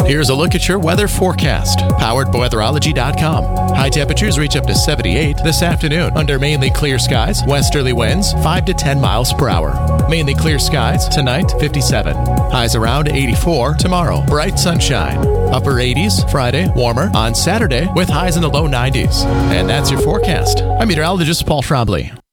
Here's a look at your weather forecast, powered by weatherology.com. High temperatures reach up to 78 this afternoon under mainly clear skies, westerly winds 5 to 10 miles per hour. Mainly clear skies tonight, 57. Highs around 84 tomorrow, bright sunshine. Upper 80s Friday, warmer on Saturday with highs in the low 90s. And that's your forecast. I'm meteorologist Paul Trombley.